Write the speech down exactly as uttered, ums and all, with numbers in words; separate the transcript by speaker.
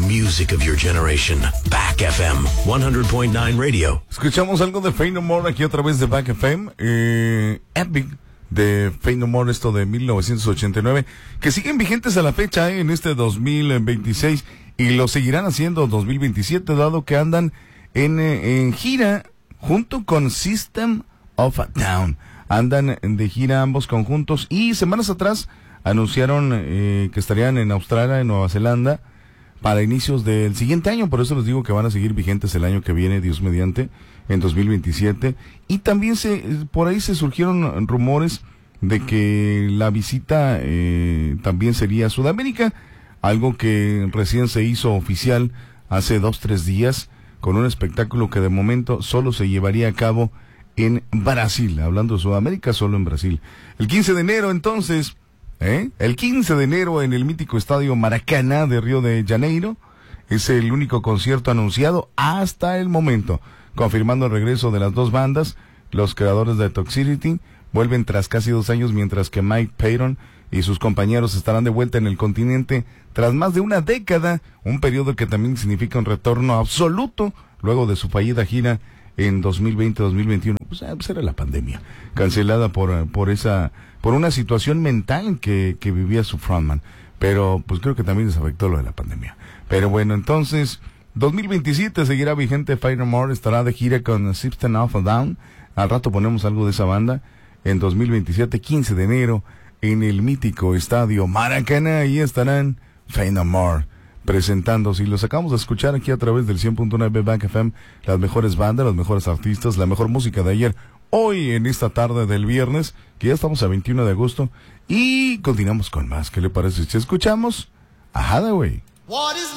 Speaker 1: music of your generation. Back F M, one hundred point nine Radio.
Speaker 2: Escuchamos algo de Faith No More aquí a través de Back F M. Eh, Epic de Faith No More, esto de mil novecientos ochenta y nueve, que siguen vigentes a la fecha eh, en este dos mil veintiséis y lo seguirán haciendo dos mil veintisiete, dado que andan en, en gira junto con System of a Down. Andan de gira ambos conjuntos y semanas atrás anunciaron eh, que estarían en Australia, en Nueva Zelanda, para inicios del siguiente año. Por eso les digo que van a seguir vigentes el año que viene, Dios mediante, en dos mil veintisiete. Y también se por ahí se surgieron rumores de que la visita eh, también sería a Sudamérica, algo que recién se hizo oficial hace dos, tres días, con un espectáculo que de momento solo se llevaría a cabo en Brasil. Hablando de Sudamérica, solo en Brasil. El quince de enero, entonces, ¿eh? el quince de enero en el mítico estadio Maracaná de Río de Janeiro, es el único concierto anunciado hasta el momento, confirmando el regreso de las dos bandas. Los creadores de Toxicity vuelven tras casi dos años, mientras que Mike Patton y sus compañeros estarán de vuelta en el continente tras más de una década, un periodo que también significa un retorno absoluto luego de su fallida gira en dos mil veinte dos mil veintiuno. Pues, pues era la pandemia, cancelada por por esa por una situación mental que, que vivía su frontman, pero pues creo que también les afectó lo de la pandemia. Pero bueno, entonces dos mil veintisiete seguirá vigente. Faith No More estará de gira con System of a Down. Al rato ponemos algo de esa banda. En dos mil veintisiete, quince de enero, en el mítico estadio Maracaná, ahí estarán Faith No More presentándose, y los acabamos de escuchar aquí a través del cien punto nueve Back F M, las mejores bandas, los mejores artistas, la mejor música de ayer, hoy en esta tarde del viernes, que ya estamos a veintiuno de agosto, y continuamos con más. ¿Qué le parece si escuchamos a Hathaway? What is